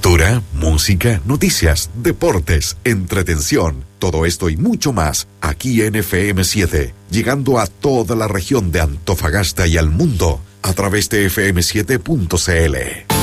cultura, música, noticias, deportes, entretención, todo esto y mucho más, aquí en FM7, llegando a toda la región de Antofagasta y al mundo, a través de fm7.cl.